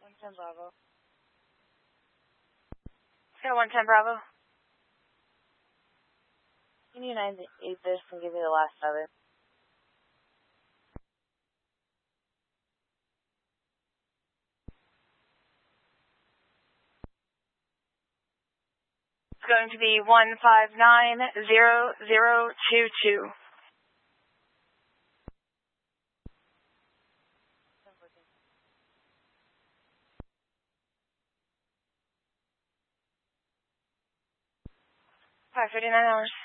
110 Bravo. Sky 110 Bravo. Can you 98 this and give me the last of it? It's going to be 1590022. $5.59.